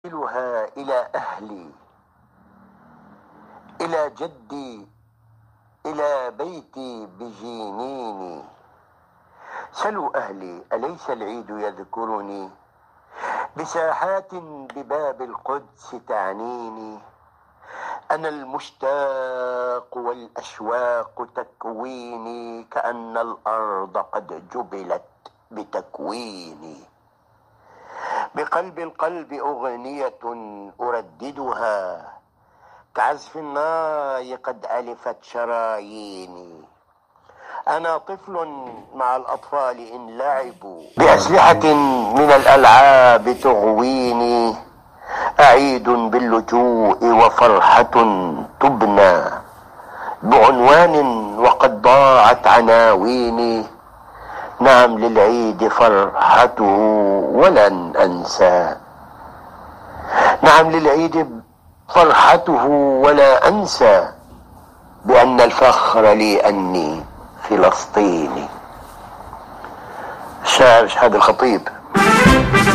أرسلها إلى أهلي، إلى جدي، إلى بيتي بجنيني. سلوا أهلي أليس العيد يذكرني، بساحات بباب القدس تعنيني. أنا المشتاق والأشواق تكويني، كأن الأرض قد جبلت بتكويني. بقلب القلب أغنية أرددها، كعزف الناي قد ألفت شراييني. أنا طفل مع الأطفال إن لعبوا بأسلحة من الألعاب تغويني. أعيد باللجوء وفرحة تبنى بعنوان وقد ضاعت عناويني. نعم للعيد فرحته ولن أنسى، نعم للعيد فرحته ولا أنسى، بأن الفخر لي أني فلسطيني. الشاعر شهاب الخطيب.